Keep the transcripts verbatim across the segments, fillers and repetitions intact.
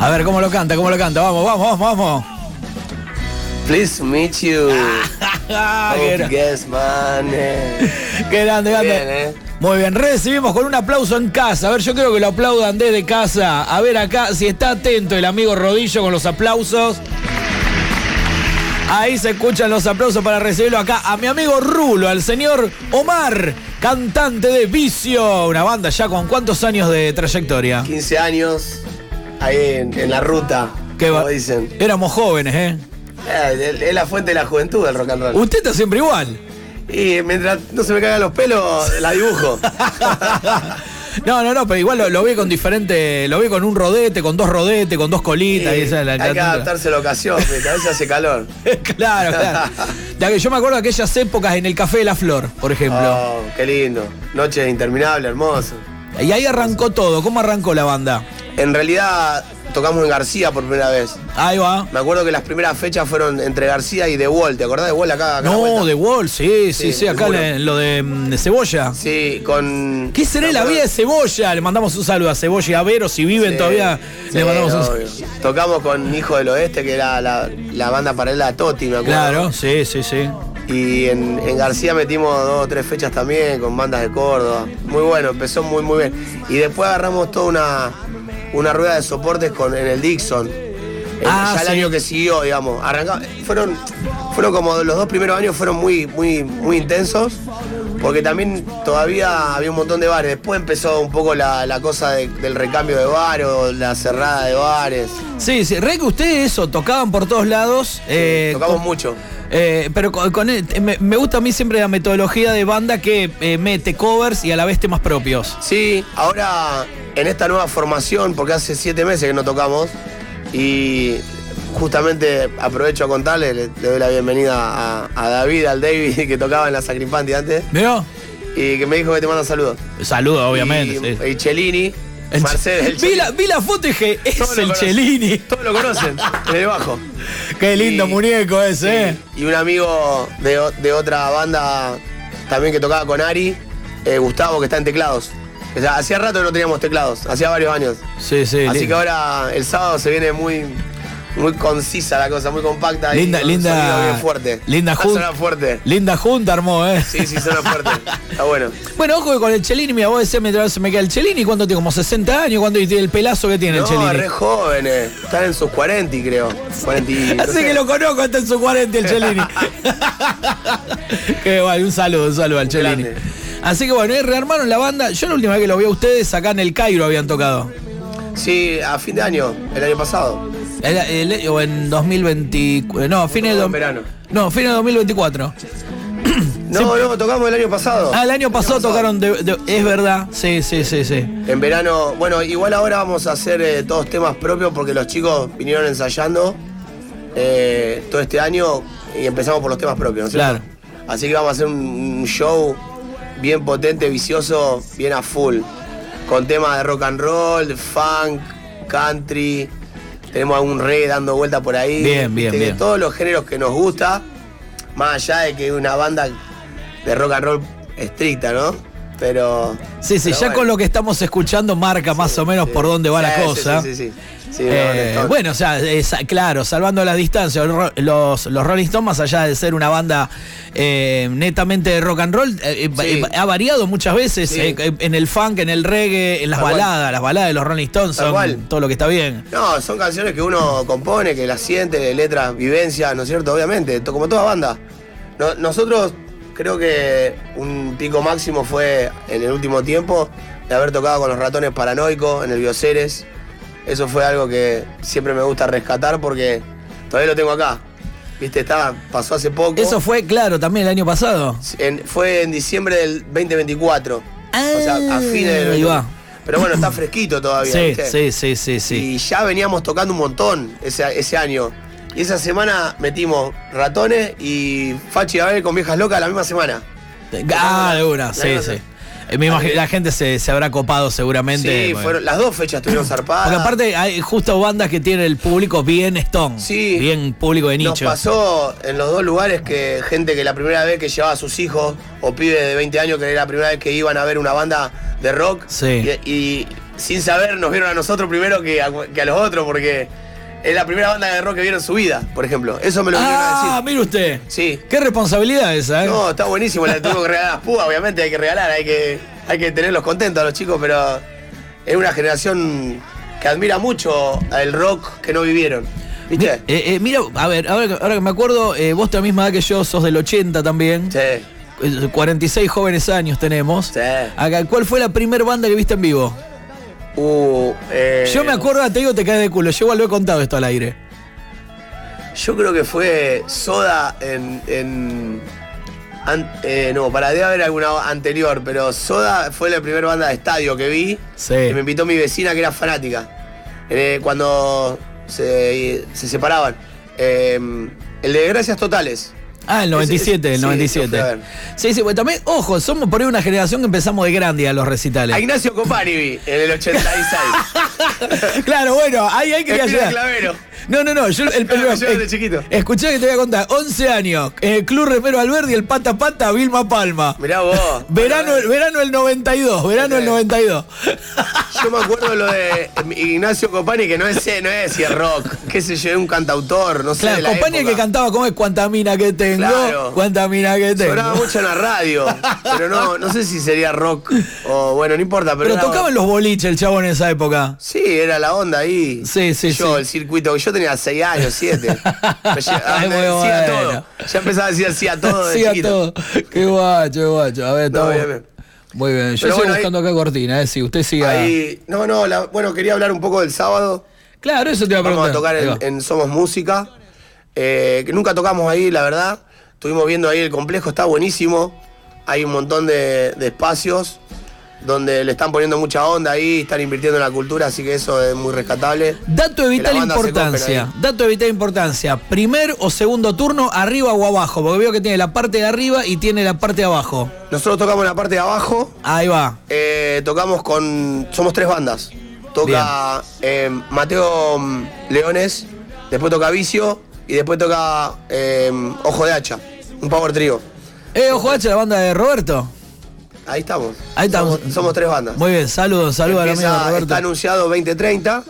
A ver, ¿cómo lo canta? ¿Cómo lo canta? Vamos, vamos, vamos, vamos. Pleased to meet you. Qué Guess my name. Qué grande, grande. Bien, ¿eh? Muy bien, recibimos con un aplauso en casa. A ver, yo creo que lo aplaudan desde casa. A ver acá, si está atento el amigo Rodillo con los aplausos. Ahí se escuchan los aplausos para recibirlo acá a mi amigo Rulo, al señor Omar, cantante de Vicio. Una banda ya con ¿cuántos años de trayectoria? quince años, ahí en, en la ruta, ¿Qué como va? dicen. Éramos jóvenes, ¿eh? Eh, Es la fuente de la juventud del rock and roll. Usted está siempre igual. Y mientras no se me caigan los pelos, la dibujo. No, no, no, pero igual lo, lo vi con diferente, lo vi con un rodete, con dos rodetes, con dos colitas. Sí, y esa es la, hay la- que adaptarse a la ocasión, porque a veces hace calor. Claro, claro. Ya que yo me acuerdo de aquellas épocas en el Café de la Flor, por ejemplo. Oh, qué lindo. Noche interminable, hermoso. Y ahí arrancó todo. ¿Cómo arrancó la banda? En realidad tocamos en García por primera vez. Ahí va. Me acuerdo que las primeras fechas fueron entre García y The Wall. ¿Te acordás de The Wall acá? acá a la No, vuelta? de Wall, sí, sí, Sí, sí, acá seguro. en lo de, de Cebolla. Sí, con... ¿Qué será me la acuerdo- vida de Cebolla? Le mandamos un saludo a Cebolla y a Vero, si viven Sí, todavía, sí, le mandamos un obvio. Tocamos con Hijo del Oeste, que era la, la banda paralela a Toti, me acuerdo. Claro, sí, sí, sí. Y en, en García metimos dos o tres fechas también con bandas de Córdoba. Muy bueno, empezó muy muy bien. Y después agarramos toda una, una rueda de soportes con, en el Dixon. El- Ah, ya el sí. año que siguió, digamos. Arrancamos, fueron, fueron como los dos primeros años fueron muy, muy, muy intensos. Porque también todavía había un montón de bares. Después empezó un poco la, la cosa de- del recambio de bares o la cerrada de bares. Sí, sí, re que ustedes eso, tocaban por todos lados. eh, Tocamos con- mucho. eh, pero con, con el- me, me gusta a mí siempre la metodología de banda que eh, mete covers y a la vez temas propios. Sí, ahora en esta nueva formación, porque hace siete meses que no tocamos, y justamente aprovecho a contarle, le, le doy la bienvenida a, a David, al David, que tocaba en la Sacripanti antes, ¿Veo? y que me dijo que te manda saludos. Saludos, obviamente. Y, sí. y Cellini, El- Marcel, el vi, Cellini. la, vi la foto y dije, es Todos lo el conocen. Cellini. Todos lo conocen, en el bajo. Qué lindo Y- muñeco ese, ¿eh? Y un amigo de, o- de otra banda también que tocaba con Ari, eh, Gustavo, que está en teclados. O sea, hacía rato que no teníamos teclados, hacía varios años. Sí, sí. Así lindo. que ahora el sábado se viene muy, muy concisa la cosa, muy compacta. Linda, y con un sonido linda. bien fuerte. Linda Va a junta. sonar fuerte. Linda junta armó, ¿eh? Sí, sí, suena fuerte. Está bueno. Bueno, ojo que con el Cellini, mira, vos decías mientras se me queda el Cellini, ¿cuánto tiene? Como sesenta años, ¿cuánto y tiene el pelazo que tiene el No, Cellini? re jóvenes. Están en sus cuarenta, creo. cuarenta y- no Así sé. que lo conozco, está en su cuarenta el Cellini. Qué guay, un saludo, un saludo al Cellini. Grande. Así que bueno, y rearmaron la banda. Yo la última vez que lo vi a ustedes acá en el Cairo habían tocado. Sí, a fin de año, el año pasado. El- el- o en dos mil veinte. No, fines de. Tocamos do- en verano. No, fines de dos mil veinticuatro. No, no, tocamos el año pasado. Ah, el año pasado tocaron. De, de- es verdad, sí, sí, sí, sí. En verano, bueno, igual ahora vamos a hacer eh, todos temas propios porque los chicos vinieron ensayando eh, todo este año y empezamos por los temas propios, ¿no es cierto? Claro. Así que vamos a hacer un, un show bien potente, vicioso, bien a full. Con temas de rock and roll, de funk, country. Tenemos algún reggae dando vuelta por ahí. Bien, bien, Viste, de bien. todos los géneros que nos gusta, más allá de que una banda de rock and roll estricta, ¿no? Pero. Sí, sí, pero ya bueno. con lo que estamos escuchando marca más o menos Sí. por dónde va la Sí, cosa. Sí, sí, sí. Sí, Eh, no, no, bueno, o sea, es- claro, salvando las distancias, los, los, los Rolling Stones, más allá de ser una banda eh, netamente de rock and roll, eh, Sí. eh, ha variado muchas veces Sí. eh, en el funk, en el reggae, en las Tal cual. baladas. Las baladas de los Rolling Stones Tal son cual. todo lo que está bien. No, son canciones que uno compone, que las siente, letras, vivencias, ¿no es cierto? Obviamente, to- como toda banda. No- nosotros creo que un pico máximo fue en el último tiempo de haber tocado con los Ratones Paranoicos en el Bioceres. Eso fue algo que siempre me gusta rescatar porque todavía lo tengo acá. Viste, estaba, pasó hace poco. Eso fue, claro, también el año pasado. En- fue en diciembre del veinte veinticuatro. o sea, a fines del Ahí va. Pero bueno, está fresquito todavía. Sí, ¿viste? sí, sí, sí, sí. Y ya veníamos tocando un montón ese, ese año. Y esa semana metimos Ratones y Fachi y Abel con Viejas Locas la misma semana. Ah, de una, sí, La- sí. Eh, me imagino- la gente se, se habrá copado seguramente. Sí, bueno. fueron, las dos fechas estuvieron zarpadas. Porque aparte hay justo bandas que tienen el público bien Stone. Sí. Bien público de Nos nicho. pasó en los dos lugares que gente que la primera vez que llevaba a sus hijos o pibes de veinte años que era la primera vez que iban a ver una banda de rock Sí. y, y sin saber nos vieron a nosotros primero que a, que a los otros, porque es la primera banda de rock que vieron en su vida, por ejemplo. Eso me lo vinieron a decir. Ah, mire usted. Sí. Qué responsabilidad esa, ¿eh? No, está buenísimo. Le tuvo que regalar las púas, obviamente hay que regalar, hay que, hay que tenerlos contentos a los chicos, pero es una generación que admira mucho al rock que no vivieron. ¿Viste? Eh, eh, mira, a ver, ahora, ahora que me acuerdo, eh, vos te la misma edad que yo, sos del ochenta también. Sí. cuarenta y seis jóvenes años tenemos. Sí. Acá, ¿cuál fue la primera banda que viste en vivo? Uh, eh, Yo me acuerdo, te digo, te caes de culo. Yo igual lo he contado esto al aire. Yo creo que fue Soda en. en an, eh, no, para debe haber alguna anterior, pero Soda fue la primera banda de estadio que vi. Sí. Que me invitó mi vecina que era fanática. Eh, cuando se, se separaban. Eh, el de Gracias Totales. Ah, el noventa y siete, Ese- el sí, noventa y lo fui a siete. ver. Sí, sí, pues también, ojo, somos por ahí una generación que empezamos de grande a los recitales. A Ignacio Copani vi en el ochenta y seis. Claro, bueno, ahí hay que Espina llegar. Clavero. No, no, no, yo el Claro, primero. me llevan de chiquito. Escuchá que te voy a contar. once años, el Club Remero Alberdi, el Pata Pata, Vilma Palma. Mirá vos. Verano, verano el noventa y dos, verano el noventa y dos. Yo me acuerdo lo de Ignacio Copani, que no es, no es si es rock, qué sé yo, es un cantautor, no sé. Claro, de la compañía época. que cantaba como es cuánta mina que tengo, Claro. cuánta mina que tengo. Sonaba mucho en la radio, pero no, no sé si sería rock o bueno, no importa. Pero, Pero era- tocaba en los boliches el chabón en esa época. Sí, era la onda ahí. Sí, sí, yo, sí. el circuito, yo tenía seis años, siete. Me lle- Ay, muy decía bueno. todo. Ya empezaba a decir así a todo de Sí, a chiquito. todo. Qué guacho, qué guacho. A ver, No, todo. bien, bien. Muy bien, yo Pero estoy bueno, buscando acá cortina, eh. Si usted siga. Ahí, no, no, la- bueno, quería hablar un poco del sábado. Claro, eso te iba a Vamos preguntar. a tocar Ahí va. en, en Somos Música, eh, que nunca tocamos ahí, la verdad. Estuvimos viendo ahí el complejo, está buenísimo. Hay un montón de, de espacios donde le están poniendo mucha onda ahí, están invirtiendo en la cultura, así que eso es muy rescatable. Dato de Que vital las bandas se importancia. copen Dato de vital importancia. Primer o segundo turno, arriba o abajo. Porque veo que tiene la parte de arriba y tiene la parte de abajo. Nosotros tocamos en la parte de abajo, Ahí va. eh, tocamos con. Somos tres bandas. Toca eh, Mateo mm, Leones, después toca Vicio y después toca eh, Ojo de Hacha, un power trio. Eh, ojo H, la banda de Roberto. Ahí estamos. Ahí estamos. Somos, somos tres bandas. Muy bien, saludos, saludos al amigo Empieza- Roberto. Está anunciado veinte treinta.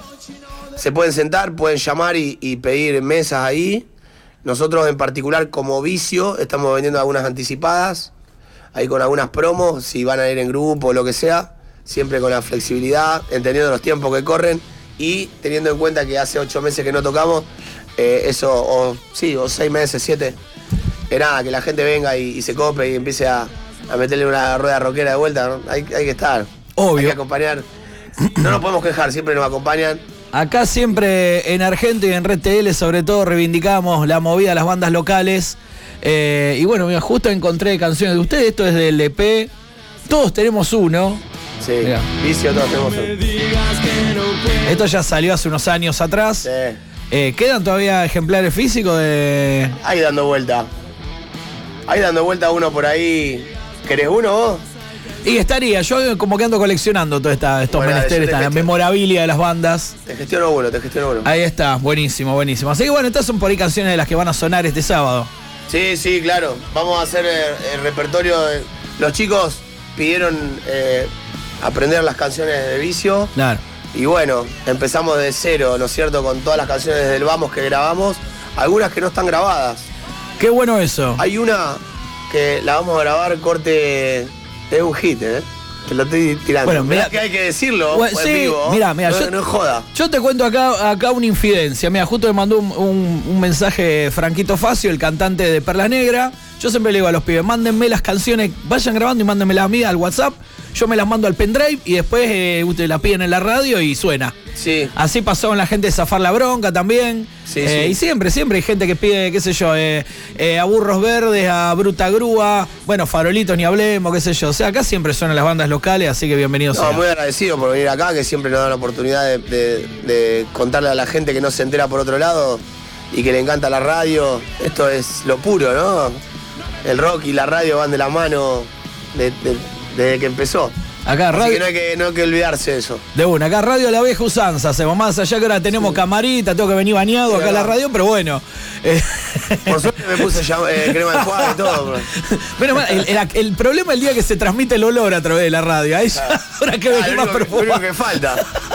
Se pueden sentar, pueden llamar y, y pedir mesas ahí. Nosotros en particular como Vicio estamos vendiendo algunas anticipadas, ahí con algunas promos, si van a ir en grupo o lo que sea, siempre con la flexibilidad, entendiendo los tiempos que corren y teniendo en cuenta que hace ocho meses que no tocamos, eh, eso, o sí, o seis meses, siete, que nada, que la gente venga y, y se cope y empiece a, a meterle una rueda rockera de vuelta, ¿no? hay, hay que estar, Obvio. hay que acompañar, no nos podemos quejar, siempre nos acompañan. Acá siempre en Argento y en Red T L sobre todo reivindicamos la movida de las bandas locales. Eh, y bueno, mira, justo encontré canciones de ustedes, esto es del E P. Todos tenemos uno. Sí, Mirá. Vicio todos tenemos uno. Esto ya salió hace unos años atrás. Sí. Eh, ¿Quedan todavía ejemplares físicos de...? Ahí dando vuelta. Ahí dando vuelta uno por ahí. ¿Querés uno vos? Y estaría, yo como que ando coleccionando todos estos Bueno, dale, menesteres, yo te esta, la gestiono. memorabilia de las bandas. Te gestiono uno, te gestiono uno. Ahí está, buenísimo, buenísimo. Así que bueno, estas son por ahí canciones de las que van a sonar este sábado. Sí, sí, claro. Vamos a hacer el, el repertorio. de- Los chicos pidieron eh, aprender las canciones de Vicio. Claro. Y bueno, empezamos de cero, ¿no es cierto? Con todas las canciones desde el Vamos que grabamos. Algunas que no están grabadas. Qué bueno eso. Hay una que la vamos a grabar corte. Es un hit, ¿eh? Te lo estoy tirando. Bueno, Mirá mirá- que hay que decirlo. Bueno, en sí, vivo. mirá, mirá, No, yo- no es joda. Yo te cuento acá, acá una infidencia. Mira, justo me mandó un, un- un mensaje Franquito Facio, el cantante de Perla Negra. Yo siempre le digo a los pibes, mándenme las canciones, vayan grabando y mándenmelas a mí al WhatsApp. Yo me las mando al pendrive y después eh, ustedes la piden en la radio y suena. Sí. Así pasó con la gente de Zafar la Bronca también. Sí, Eh, sí. Y siempre, siempre hay gente que pide, qué sé yo, eh, eh, a Burros Verdes, a Bruta Grúa, bueno, Farolitos ni hablemos, qué sé yo. O sea, acá siempre suenan las bandas locales, así que bienvenidos No, sean. muy agradecido por venir acá, que siempre nos da la oportunidad de, de- de contarle a la gente que no se entera por otro lado y que le encanta la radio. Esto es lo puro, ¿no? El rock y la radio van de la mano de- de- desde que empezó. Acá Así radio. que no hay que, no hay que olvidarse de eso. De una, acá radio La Vieja Usanza, hacemos más allá que ahora tenemos sí. camarita, tengo que venir bañado sí, acá a la radio, pero bueno. Eh. Por suerte me puse ya, eh, crema de enjuague y todo. Pero bueno, el, el, el problema es el día que se transmite el olor a través de la radio. Ahí ya habrá que venir más perfumado. Lo único que falta.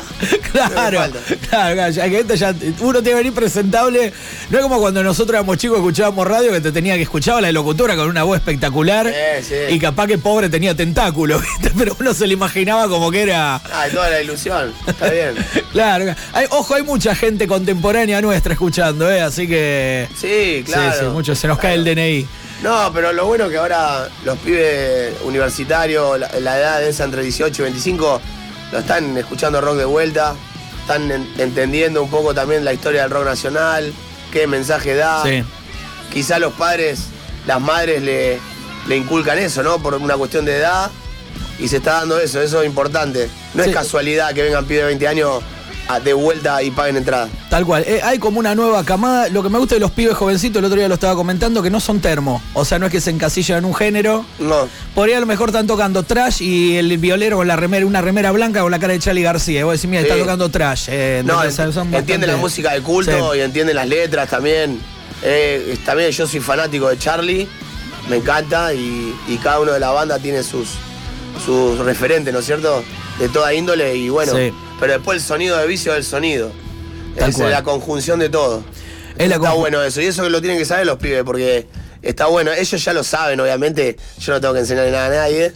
Claro, claro, ya que ya uno tiene que venir presentable. No es como cuando nosotros éramos chicos escuchábamos radio que te tenía que escuchar la locutora con una voz espectacular sí, sí. y capaz que pobre tenía tentáculos, ¿viste? Pero uno se le imaginaba como que era. Ah, toda la ilusión, está bien. Claro, hay, ojo, hay mucha gente contemporánea nuestra escuchando, ¿eh? Así que. Sí, claro. Sí, sí, mucho, se nos claro. cae el D N I. No, pero lo bueno es que ahora los pibes universitarios, la, la edad de esa entre dieciocho y veinticinco, lo están escuchando rock de vuelta, están en, entendiendo un poco también la historia del rock nacional, qué mensaje da. Sí. Quizá los padres, las madres le, le inculcan eso, ¿no? Por una cuestión de edad, y se está dando eso, eso es importante. No sí. es casualidad que vengan pibes de veinte años a, de vuelta y paguen entrada. Tal cual, eh, hay como una nueva camada. Lo que me gusta de los pibes jovencitos, el otro día lo estaba comentando, que no son termo. O sea, no es que se encasillan en un género. No. Por ahí a lo mejor están tocando trash y el violero con la remera, una remera blanca con la cara de Charly García. Y vos decís, mira, sí. está tocando trash. Eh, no, ent son entiende bastante... la música de culto sí. y entiende las letras también. Eh, también yo soy fanático de Charly, me encanta, y, y cada uno de la banda tiene sus, sus referentes, ¿no es cierto? De toda índole, y bueno. Sí. Pero después el sonido de Vicio del sonido. Tal es cual. La conjunción de todo. Es la está conjun... bueno eso. Y eso que lo tienen que saber los pibes, porque está bueno. Ellos ya lo saben, obviamente. Yo no tengo que enseñarle nada a nadie.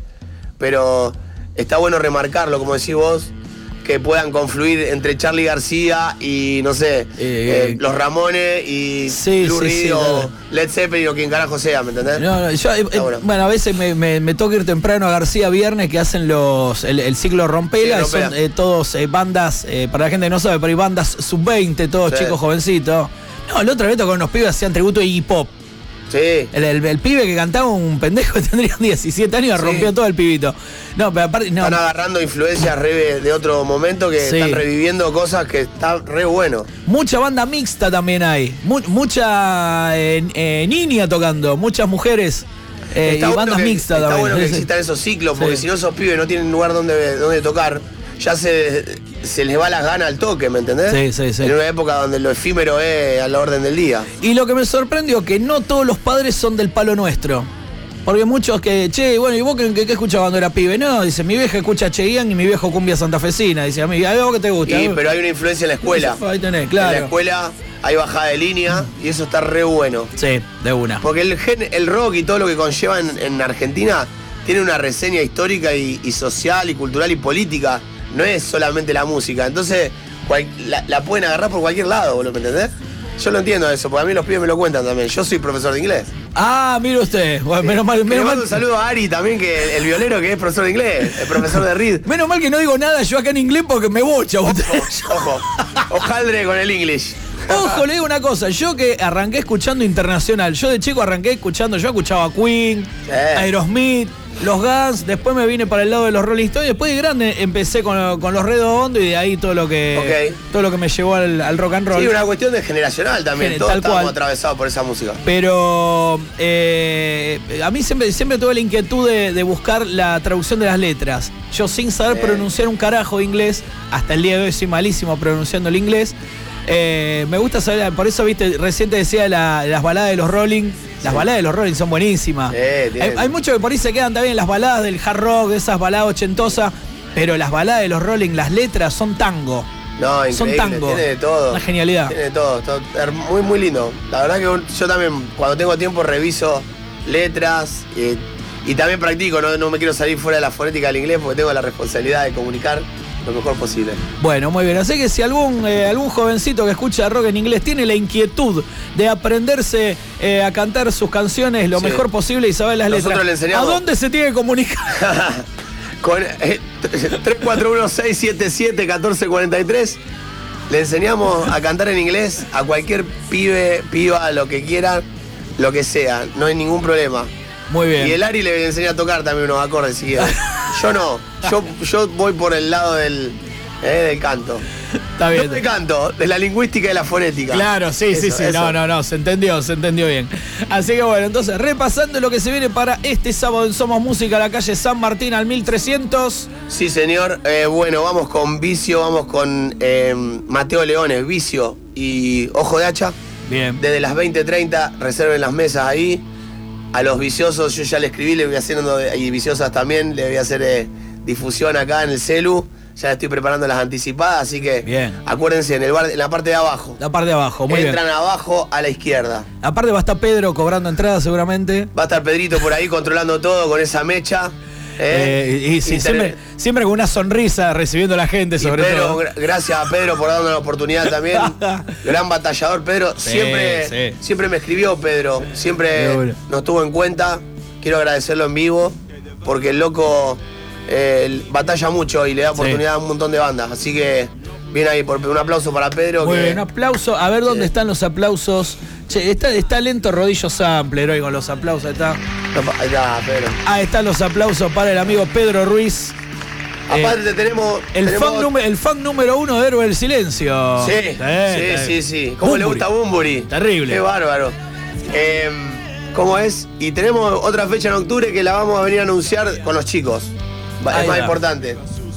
Pero está bueno remarcarlo, como decís vos, que puedan confluir entre Charly García y, no sé, eh, eh, los Ramones y sí, Lou Reed sí, sí, o claro. Led Zeppelin o quien carajo sea, ¿me entendés? No, no, yo, eh, bueno. bueno, a veces me, me, me toca ir temprano a García Viernes, que hacen los el, el ciclo Rompela, sí, Rompela. Son eh, todos eh, bandas, eh, para la gente que no sabe, pero hay bandas sub veinte, todos sí. chicos jovencitos. No, el otro vez con unos pibes hacían tributo a Iggy Pop. Sí. El, el, el pibe que cantaba, un pendejo que tendría diecisiete años, sí. rompió todo el pibito. No, pero aparte. No. Están agarrando influencias re de otro momento que sí. están reviviendo cosas que están re bueno. Mucha banda mixta también hay. Mu mucha eh, eh, niña tocando, muchas mujeres. Eh, y bueno bandas que, mixtas está también. Está bueno que existan esos ciclos, porque sí. si no esos pibes no tienen lugar donde, donde tocar, ya se, se les va las ganas al toque, ¿me entendés? Sí, sí, sí. En una época donde lo efímero es a la orden del día. Y lo que me sorprendió, que no todos los padres son del palo nuestro. Porque muchos que, che, bueno, ¿y vos qué, qué, qué escuchabas cuando era pibe? No, dice, mi vieja escucha Cheyenne y mi viejo cumbia santafesina. Dice, a mí, ¿a vos qué te gusta? Sí, pero hay una influencia en la escuela. Ahí tenés, claro. En la escuela hay bajada de línea y eso está re bueno. Sí, de una. Porque el, gen, el rock y todo lo que conlleva en, en Argentina tiene una reseña histórica y, y social y cultural y política. No es solamente la música. Entonces, cual, la, la pueden agarrar por cualquier lado, ¿me entendés? Yo lo entiendo eso, porque a mí los pibes me lo cuentan también. Yo soy profesor de inglés. Ah, mire usted. Bueno, sí. menos mal. Menos mal. Un saludo a Ari también, que el violero que es profesor de inglés, el profesor de Reed. Menos mal que no digo nada yo acá en inglés porque me bocha usted. Ojo, ojo. Ojaldre con el English. Ojo, le digo una cosa, yo que arranqué escuchando internacional, yo de chico arranqué escuchando, yo escuchaba Queen, sí. Aerosmith, los Guns, después me vine para el lado de los Rolling Stones, después de grande empecé con, con los Redondos y de ahí todo lo que okay. todo lo que me llevó al, al rock and roll. Sí, una cuestión de generacional también, Gen todos estamos atravesados por esa música. Pero eh, a mí siempre, siempre tuve la inquietud de, de buscar la traducción de las letras. Yo sin saber sí. pronunciar un carajo de inglés, hasta el día de hoy soy malísimo pronunciando el inglés. Eh, me gusta saber, por eso, viste, recién te decía la, las baladas de los Rolling. Las sí. baladas de los Rolling son buenísimas. Sí, hay, hay muchos que por ahí se quedan también las baladas del hard rock, de esas baladas ochentosas, pero las baladas de los Rolling, las letras son tango. No, increíble, son tango. Tiene de todo. Una genialidad. Tiene de todo, todo. Muy, muy lindo. La verdad que yo también, cuando tengo tiempo, reviso letras y, y también practico. No, no me quiero salir fuera de la fonética del inglés porque tengo la responsabilidad de comunicar lo mejor posible. Bueno, muy bien. Así que si algún eh, algún jovencito que escucha rock en inglés tiene la inquietud de aprenderse eh, a cantar sus canciones lo sí. mejor posible y saber las Nosotros letras, le enseñamos... ¿a dónde se tiene que comunicar? Con eh, tres cuatro uno, seis siete siete, uno cuatro cuatro tres le enseñamos a cantar en inglés a cualquier pibe, piba, lo que quiera, lo que sea. No hay ningún problema. Muy bien. Y el Ari le enseña a tocar también unos acordes seguidos. Yo no, yo, yo voy por el lado del, eh, del canto. Está bien. No del canto, de la lingüística y de la fonética. Claro, sí, Eso, sí, sí. eso. No, no, no, se entendió, se entendió bien. Así que bueno, entonces, repasando lo que se viene para este sábado en Somos Música, la calle San Martín al mil trescientos. Sí, señor. Eh, bueno, vamos con Vicio, vamos con eh, Mateo Leones, Vicio y Ojo de Hacha. Bien. Desde las veinte treinta, reserven las mesas ahí. A los viciosos yo ya le escribí, le voy haciendo, y viciosas también, le voy a hacer eh, difusión acá en el celu. Ya estoy preparando las anticipadas, así que bien. Acuérdense, en, el bar, en la parte de abajo. La parte de abajo, muy Entran bien. abajo a la izquierda. Aparte va a estar Pedro cobrando entrada seguramente. Va a estar Pedrito por ahí controlando todo con esa mecha. Eh, ¿eh? y sí, Inter- siempre, siempre con una sonrisa recibiendo a la gente, Y sobre Pedro, todo. gra- gracias a Pedro por darnos la oportunidad también. Gran batallador, Pedro. Sí, siempre, sí. siempre me escribió Pedro. Siempre Muy bueno. nos tuvo en cuenta. Quiero agradecerlo en vivo. Porque el loco eh, el- batalla mucho y le da oportunidad Sí. a un montón de bandas. Así que bien ahí, por, un aplauso para Pedro. Muy que, bien, un aplauso. A ver dónde Sí. están los aplausos. Che, está, está lento Rodillo Sampler hoy con los aplausos. Ahí está. Ahí está, Pedro. Ahí están los aplausos para el amigo Pedro Ruiz. Eh, Aparte tenemos. el, tenemos- fan número, el fan número uno de Héroe del Silencio. Sí, Eh, sí, sí, sí. ¿Cómo le Bunbury. gusta Bunbury? Terrible. Qué bárbaro. Eh, ¿Cómo es? Y tenemos otra fecha en octubre que la vamos a venir a anunciar con los chicos. Va- Ahí Es más va. importante.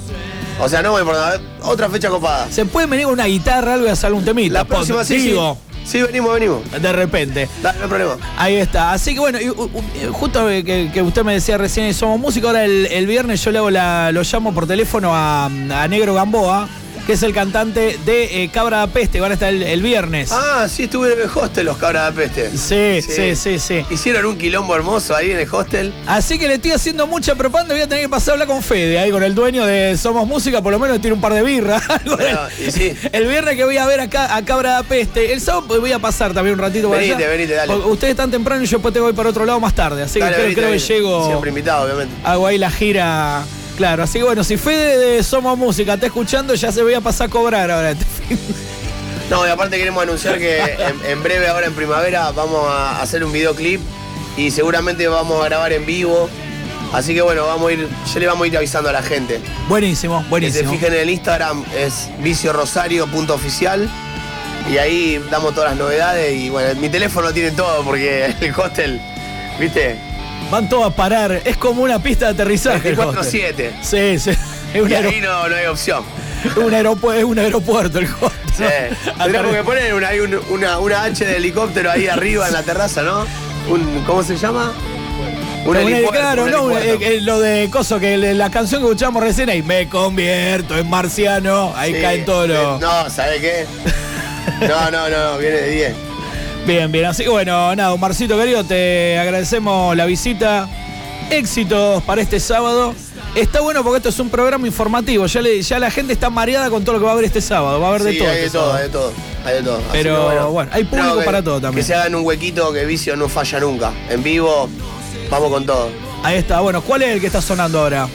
O sea, no más importante. Otra fecha copada. ¿Se puede venir con una guitarra, algo y hacer algún temita? La próxima sí, sí. Digo, Sí, venimos, venimos. de repente. Dale, no hay problema. Ahí está. Así que bueno, y, u- u- justo que, que usted me decía recién, somos músicos, ahora el, el viernes yo le hago la, lo llamo por teléfono a, a Negro Gamboa, que es el cantante de eh, Cabra da Peste, van a estar el, el viernes. Ah, sí, estuve en el hostel los Cabras de Peste. Sí, sí, sí, sí. Hicieron un quilombo hermoso ahí en el hostel. Así que le estoy haciendo mucha propaganda, voy a tener que pasar a hablar con Fede, ahí con el dueño de Somos Música, por lo menos tiene un par de birras. algo de- Bueno, y sí. El viernes que voy a ver acá a Cabra da Peste, el sábado pues, voy a pasar también un ratito por Venite, allá. venite, dale. Porque ustedes están temprano y yo después te voy para otro lado más tarde, así Dale, que creo, venite, creo que venite. llego, Siempre invitado, obviamente. hago ahí la gira. Claro, así que bueno, si Fede de Somos Música está escuchando, ya se voy a pasar a cobrar ahora este fin. No, y aparte queremos anunciar que en, en breve, ahora en primavera, vamos a hacer un videoclip y seguramente vamos a grabar en vivo. Así que bueno, vamos a ir, ya le vamos a ir avisando a la gente. Buenísimo, Que se buenísimo. fijen en el Instagram, es vicio rosario punto oficial. Y ahí damos todas las novedades. Y bueno, mi teléfono tiene todo porque el hostel, ¿viste? Van todos a parar, es como una pista de aterrizaje. el veinticuatro hostel. siete. Sí, sí. Es un, Y aero- ahí no, no hay opción. es un aeropu- es un aeropuerto el hostel. Sí. ¿no? Tendríamos Aterri- que poner una, un- una, una H de helicóptero ahí arriba en la terraza, ¿no? Un, ¿Cómo se llama? Un Un heli- helipuerto, claro, un no, helipuerto. eh, eh, lo de Coso, que le- la canción que escuchamos recién ahí, me convierto en marciano, ahí Sí, caen todos los. No, ¿sabe qué? No, no, no, viene de diez. Bien, bien, así que bueno, nada, Marcito querido, te agradecemos la visita. Éxitos para este sábado. Está bueno porque esto es un programa informativo. Ya, le, ya la gente está mareada con todo lo que va a haber este sábado. Va a haber de Sí, todo. hay de este todo, sábado. hay de todo, hay de todo. Así Pero, que, bueno, hay público que- para todo también. Que se hagan un huequito, que Vicio no falla nunca. En vivo, vamos con todo. Ahí está. Bueno, ¿cuál es el que está sonando ahora?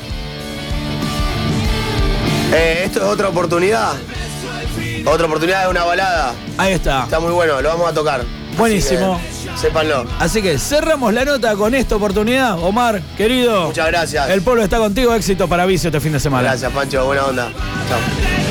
Eh, esto es otra oportunidad. Otra oportunidad de una balada. Ahí está. Está muy bueno, lo vamos a tocar. Buenísimo. Así que, sépanlo. Así que cerramos la nota con esta oportunidad. Omar, querido. Muchas gracias. El pueblo está contigo. Éxito para Vicio este fin de semana. Gracias, Pancho. Buena onda. Chao.